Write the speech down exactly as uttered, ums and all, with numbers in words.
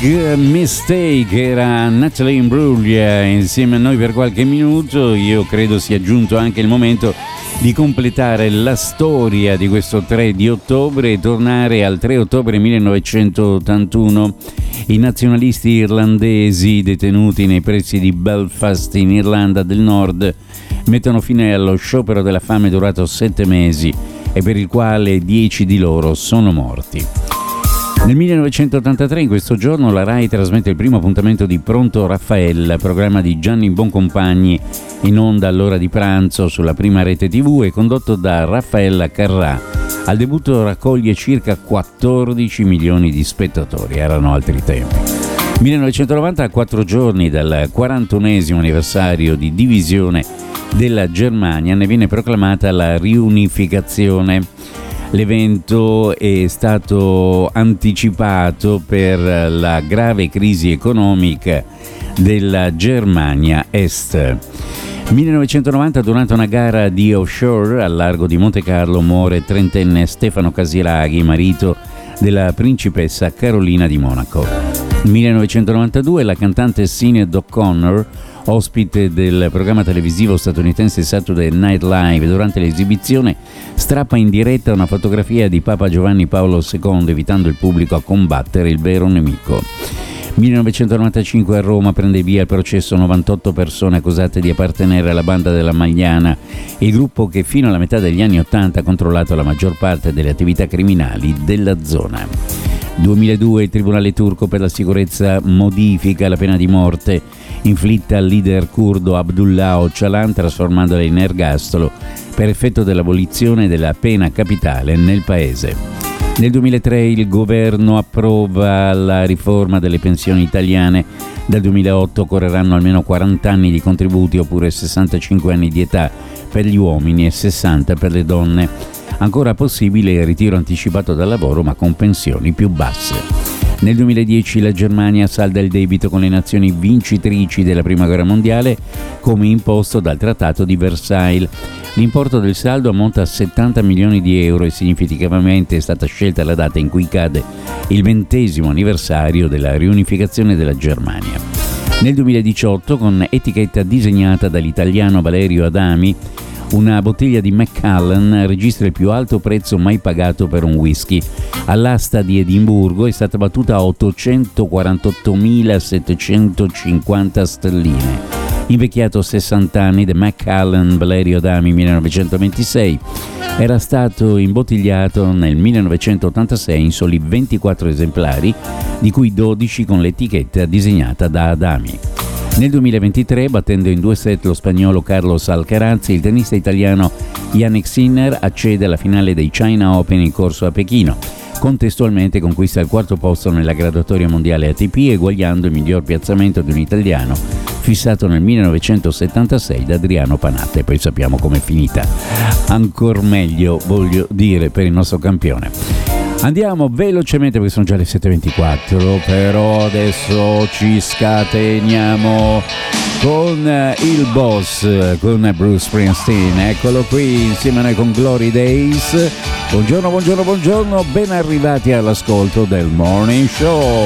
Big Mistake era Natalie Imbruglia insieme a noi per qualche minuto. Io credo sia giunto anche il momento di completare la storia di questo tre di ottobre e tornare al tre ottobre millenovecentottantuno. I nazionalisti irlandesi detenuti nei pressi di Belfast in Irlanda del Nord mettono fine allo sciopero della fame durato sette mesi e per il quale dieci di loro sono morti. Nel millenovecentottantatré, in questo giorno, la RAI trasmette il primo appuntamento di Pronto Raffaella, programma di Gianni Boncompagni, in onda all'ora di pranzo sulla prima rete tivù e condotto da Raffaella Carrà. Al debutto raccoglie circa quattordici milioni di spettatori, erano altri tempi. millenovecentonovanta, a quattro giorni dal quarantunesimo anniversario di divisione della Germania, ne viene proclamata la riunificazione. L'evento è stato anticipato per la grave crisi economica della Germania Est. millenovecentonovanta, durante una gara di offshore al largo di Monte Carlo, muore trentenne Stefano Casiraghi, marito della principessa Carolina di Monaco. millenovecentonovantadue, la cantante Sinéad O'Connor, ospite del programma televisivo statunitense Saturday Night Live, durante l'esibizione strappa in diretta una fotografia di Papa Giovanni Paolo secondo, invitando il pubblico a combattere il vero nemico. millenovecentonovantacinque, a Roma prende via il processo novantotto persone accusate di appartenere alla banda della Magliana, il gruppo che fino alla metà degli anni ottanta ha controllato la maggior parte delle attività criminali della zona. duemiladue, il Tribunale turco per la sicurezza modifica la pena di morte inflitta al leader curdo Abdullah Öcalan, trasformandola in ergastolo per effetto dell'abolizione della pena capitale nel paese. Nel duemilatré il governo approva la riforma delle pensioni italiane. Dal duemilaotto occorreranno almeno quaranta anni di contributi oppure sessantacinque anni di età per gli uomini e sessanta per le donne. Ancora possibile il ritiro anticipato dal lavoro, ma con pensioni più basse. Nel duemiladieci la Germania salda il debito con le nazioni vincitrici della Prima Guerra Mondiale, come imposto dal Trattato di Versailles. L'importo del saldo ammonta a settanta milioni di euro e significativamente è stata scelta la data in cui cade il ventesimo anniversario della riunificazione della Germania. Nel duemiladiciotto, con etichetta disegnata dall'italiano Valerio Adami, una bottiglia di Macallan registra il più alto prezzo mai pagato per un whisky. All'asta di Edimburgo è stata battuta a ottocentoquarantottomilasettecentocinquanta sterline. Invecchiato sessanta anni, The Macallan Valerio Adami millenovecentoventisei era stato imbottigliato nel millenovecentottantasei in soli ventiquattro esemplari, di cui dodici con l'etichetta disegnata da Adami. Nel duemilaventitré, battendo in due set lo spagnolo Carlos Alcaraz, il tennista italiano Jannik Sinner accede alla finale dei China Open in corso a Pechino. Contestualmente conquista il quarto posto nella graduatoria mondiale A T P, eguagliando il miglior piazzamento di un italiano fissato nel millenovecentosettantasei da Adriano Panatta. E poi sappiamo com'è finita. Ancor meglio, voglio dire, per il nostro campione. Andiamo velocemente perché sono già le sette e ventiquattro, però adesso ci scateniamo con il boss, con Bruce Springsteen. Eccolo qui insieme a noi con Glory Days. Buongiorno, buongiorno, buongiorno, ben arrivati all'ascolto del Morning Show.